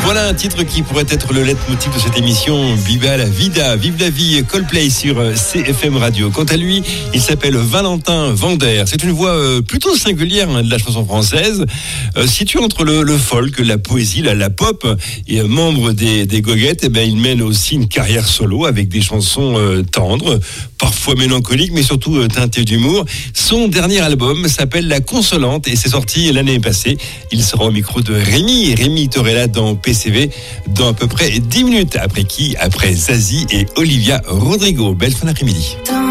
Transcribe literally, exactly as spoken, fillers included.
Voilà un titre qui pourrait être le leitmotiv de cette émission. Viva la vida, vive la vie, Coldplay sur C F M Radio. Quant à lui, il s'appelle Valentin Vander. C'est une voix plutôt singulière de la chanson française, située entre le, le folk, la poésie, la, la pop. Et membre des, des Goguettes, eh ben, il mène aussi une carrière solo avec des chansons euh, tendres, parfois mélancoliques, mais surtout euh, teintées d'humour. Son dernier album s'appelle La Consolante et c'est sorti l'année passée. Il sera au micro de Rémi, Rémi Torella dans P C V dans à peu près dix minutes. Après qui? Après Zazie et Olivia Rodrigo. Belle fin d'après-midi.